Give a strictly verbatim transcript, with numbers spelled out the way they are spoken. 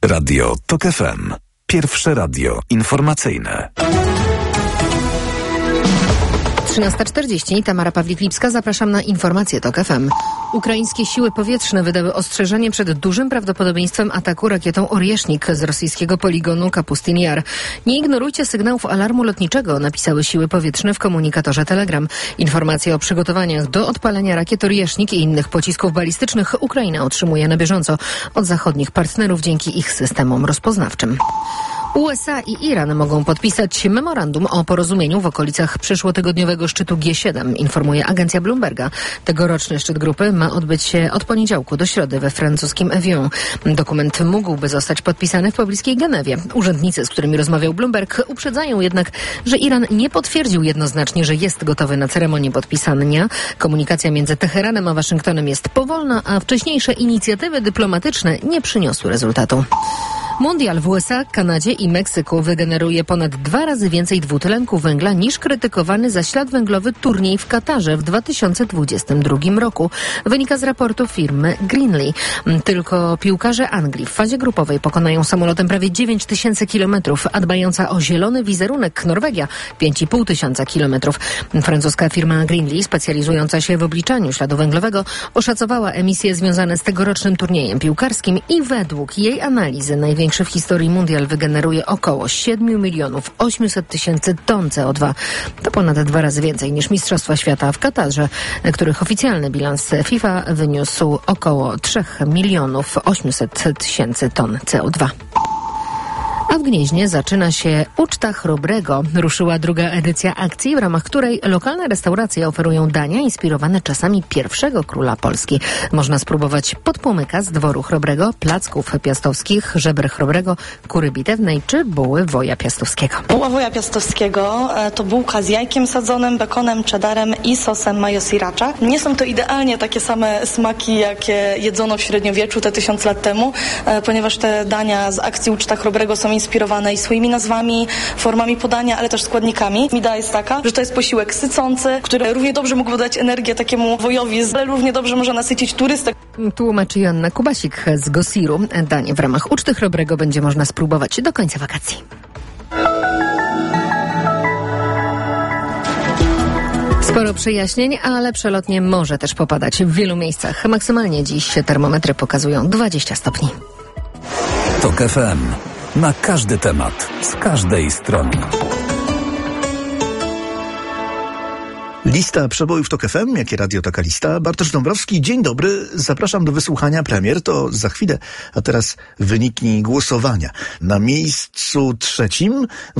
Radio TOK F M. Pierwsze radio informacyjne. trzynasta czterdzieści. Tamara Pawlik-Lipska. Zapraszam na informacje TOK F M. Ukraińskie siły powietrzne wydały ostrzeżenie przed dużym prawdopodobieństwem ataku rakietą Oriesznik z rosyjskiego poligonu Kapustin Jar. Nie ignorujcie sygnałów alarmu lotniczego, napisały siły powietrzne w komunikatorze Telegram. Informacje o przygotowaniach do odpalenia rakiet Oriesznik i innych pocisków balistycznych Ukraina otrzymuje na bieżąco od zachodnich partnerów dzięki ich systemom rozpoznawczym. U S A i Iran mogą podpisać memorandum o porozumieniu w okolicach przyszłotygodniowego szczytu G siedem, informuje agencja Bloomberga. Tegoroczny szczyt grupy ma odbyć się od poniedziałku do środy we francuskim Evian. Dokument mógłby zostać podpisany w pobliskiej Genewie. Urzędnicy, z którymi rozmawiał Bloomberg, uprzedzają jednak, że Iran nie potwierdził jednoznacznie, że jest gotowy na ceremonię podpisania. Komunikacja między Teheranem a Waszyngtonem jest powolna, a wcześniejsze inicjatywy dyplomatyczne nie przyniosły rezultatu. Mundial w U S A, Kanadzie i Meksyku wygeneruje ponad dwa razy więcej dwutlenku węgla niż krytykowany za ślad węglowy turniej w Katarze w dwa tysiące dwudziestym drugim roku. Wynika z raportu firmy Greenly. Tylko piłkarze Anglii w fazie grupowej pokonają samolotem prawie dziewięć tysięcy kilometrów, a dbająca o zielony wizerunek Norwegia pięć i pół tysiąca kilometrów. Francuska firma Greenly, specjalizująca się w obliczaniu śladu węglowego, oszacowała emisje związane z tegorocznym turniejem piłkarskim i według jej analizy najwięcej Największy w historii mundial wygeneruje około siedem milionów osiemset tysięcy ton C O dwa. To ponad dwa razy więcej niż Mistrzostwa Świata w Katarze, których oficjalny bilans FIFA wyniósł około trzy milionów osiemset tysięcy ton C O dwa. A w Gnieźnie zaczyna się Uczta Chrobrego. Ruszyła druga edycja akcji, w ramach której lokalne restauracje oferują dania inspirowane czasami pierwszego króla Polski. Można spróbować podpłomyka z dworu Chrobrego, placków piastowskich, żeber Chrobrego, kury bitewnej czy buły woja piastowskiego. Buła woja piastowskiego to bułka z jajkiem sadzonym, bekonem, cheddarem i sosem mayo sriracha. Nie są to idealnie takie same smaki, jakie jedzono w średniowieczu te tysiąc lat temu, ponieważ te dania z akcji Uczta Chrobrego są inspirowane i swoimi nazwami, formami podania, ale też składnikami. Idea jest taka, że to jest posiłek sycący, który równie dobrze mógł dać energię takiemu wojowi, ale równie dobrze może nasycić turystę. Tłumaczy Joanna Kubasik z Gosiru. Danie w ramach Uczty Chrobrego będzie można spróbować do końca wakacji. Sporo przejaśnień, ale przelotnie może też popadać w wielu miejscach. Maksymalnie dziś termometry pokazują dwadzieścia stopni. TOK F M. Na każdy temat, z każdej strony. Lista przebojów TOK F M, jakie radio taka lista. Bartosz Dąbrowski, dzień dobry. Zapraszam do wysłuchania premier, to za chwilę. A teraz wyniki głosowania. Na miejscu trzecim